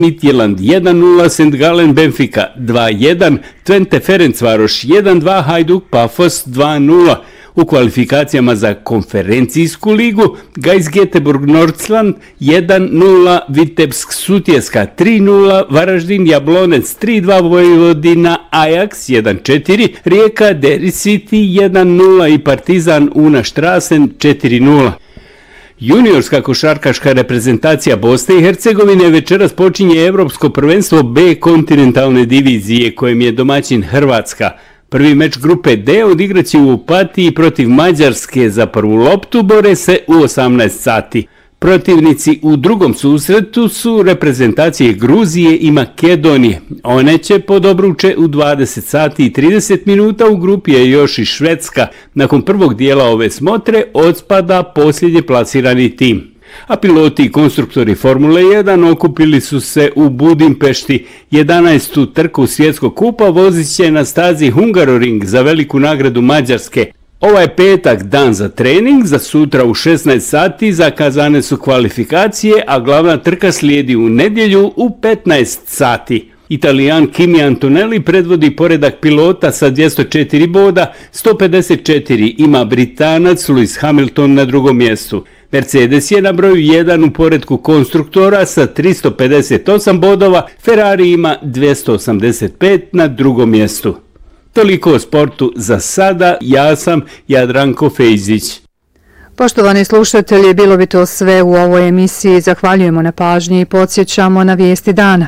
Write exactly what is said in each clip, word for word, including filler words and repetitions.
Midtjylland jedan nula, Saint Gallen Benfica dva jedan, Twente Ferencvaroš jedan dva, Hajduk Pafos dva nula. U kvalifikacijama za konferencijsku ligu Gais Göteborg Nordsland jedan nula, Vitebsk Sutjeska tri nula, Varaždin Jablonec tri dva, Vojvodina Ajax jedan četiri, Rijeka Derry City jedan nula i Partizan Una Strassen četiri nula. Juniorska košarkaška reprezentacija Bosne i Hercegovine večeras počinje Evropsko prvenstvo B kontinentalne divizije kojem je domaćin Hrvatska. Prvi meč grupe D odigrat će u Opatiji protiv Mađarske, za prvu loptu bore se u osamnaest sati. Protivnici u drugom susretu su reprezentacije Gruzije i Makedonije. One će pod obruče u dvadeset sati i trideset minuta, u grupi je još i Švedska. Nakon prvog dijela ove smotre odspada posljednje plasirani tim. A piloti i konstruktori Formule jedan okupili su se u Budimpešti. jedanaestu trku svjetskog kupa vozit će na stazi Hungaroring za veliku nagradu Mađarske. Ovaj petak dan za trening, za sutra u šesnaest sati zakazane su kvalifikacije, a glavna trka slijedi u nedjelju u petnaest sati. Italijan Kimi Antonelli predvodi poredak pilota sa dvjesto četiri boda, sto pedeset četiri ima Britanac Lewis Hamilton na drugom mjestu. Mercedes je na broju jedan u poretku konstruktora sa tristo pedeset osam bodova, Ferrari ima dvjesto osamdeset pet na drugom mjestu. Toliko o sportu za sada, ja sam Jadranko Fejzić. Poštovani slušatelji, bilo bi to sve u ovoj emisiji. Zahvaljujemo na pažnji i podsjećamo na vijesti dana.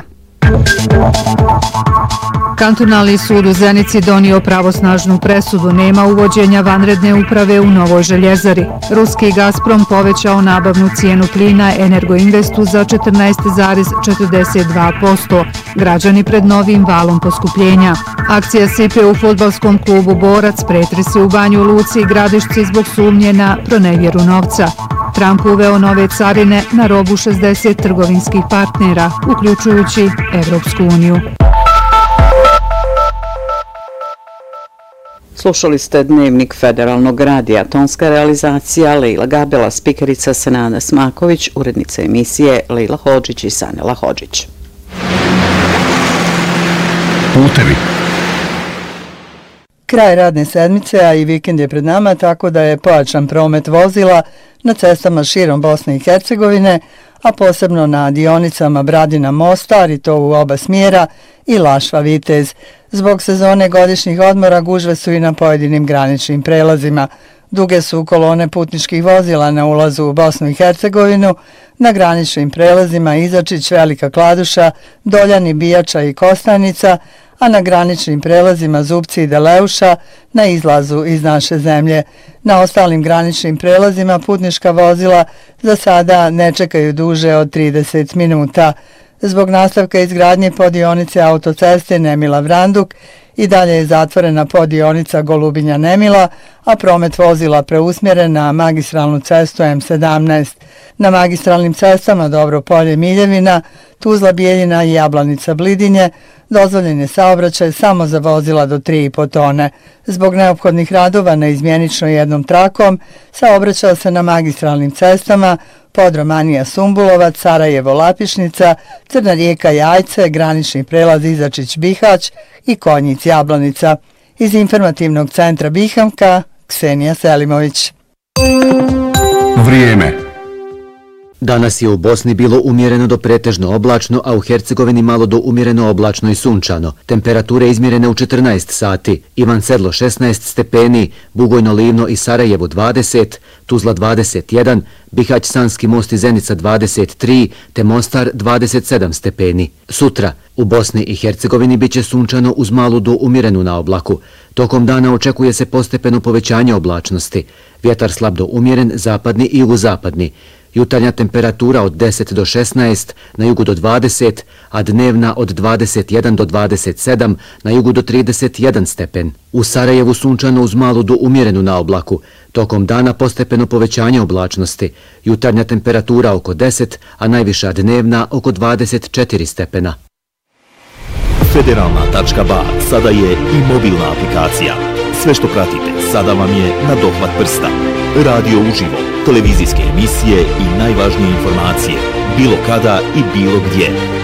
Kantonalni sud u Zenici donio pravosnažnu presudu, nema uvođenja vanredne uprave u Novoj Željezari. Ruski Gazprom povećao nabavnu cijenu plina Energoinvestu za četrnaest zarez četrdeset dva posto. Građani pred novim valom poskupljenja. Akcija sipe u fudbalskom klubu Borac, pretresi u Banju Luci i Gradišci zbog sumnje na pronevjeru novca. Trump uveo nove carine na robu šezdeset trgovinskih partnera, uključujući Evropsku uniju. Slušali ste Dnevnik Federalnog radija, tonska realizacija Lejla Gabela, spikerica Senada Smaković, urednica emisije Lejla Hodžić i Sanela Hodžić. Putevi. Kraj radne sedmice, a i vikend je pred nama, tako da je pojačan promet vozila na cestama širom Bosne i Hercegovine, a posebno na dionicama Bradina-Mostar, i to u oba smjera, i Lašva-Vitez. Zbog sezone godišnjih odmora gužve su i na pojedinim graničnim prelazima. Duge su kolone putničkih vozila na ulazu u Bosnu i Hercegovinu, na graničnim prelazima Izačić, Velika Kladuša, Doljani, Bijača i Kostanica, a na graničnim prelazima Zupci i Deleuša na izlazu iz naše zemlje. Na ostalim graničnim prelazima putnička vozila za sada ne čekaju duže od trideset minuta. Zbog nastavka izgradnje podionice autoceste Nemila-Vranduk i dalje je zatvorena podionica Golubinja-Nemila, a promet vozila preusmjeren na magistralnu cestu M sedamnaest. Na magistralnim cestama Dobro Polje-Miljevina, Tuzla-Bijeljina i Jablanica-Blidinje dozvoljen je saobraćaj samo za vozila do tri i po tone. Zbog neophodnih radova na izmjenično jednom trakom saobraćao se na magistralnim cestama Podromanija Sumbulovac, Sarajevo Lapišnica, Crna Rijeka Jajce, granični prelaz Izačić Bihać i Konjic Jablanica. Iz informativnog centra Bihamka, Ksenija Selimović. Vrijeme. Danas je u Bosni bilo umjereno do pretežno oblačno, a u Hercegovini malo do umjereno oblačno i sunčano. Temperature izmjerene u četrnaest sati. Ivan Sedlo šesnaest stepeni, Bugojno Livno i Sarajevo dvadeset, Tuzla dvadeset jedan, Bihać, Sanski Most i Zenica dvadeset tri, te Mostar dvadeset sedam stepeni. Sutra u Bosni i Hercegovini biće sunčano uz malu do umjerenu na oblaku. Tokom dana očekuje se postepeno povećanje oblačnosti. Vjetar slab do umjeren, zapadni i jugozapadni. Jutarnja temperatura od deset do šesnaest, na jugu do dvadeset, a dnevna od dvadeset jedan do dvadeset sedam, na jugu do trideset jedan stepen. U Sarajevu sunčano uz malu do umjerenu na oblaku. Tokom dana postepeno povećanje oblačnosti. Jutarnja temperatura oko deset, a najviša dnevna oko dvadeset četiri stepena. Federalna tačka ba sada je i mobilna aplikacija. Sve što pratite sada vam je na dohvat prsta. Radio uživo, televizijske emisije i najvažnije informacije, bilo kada i bilo gdje.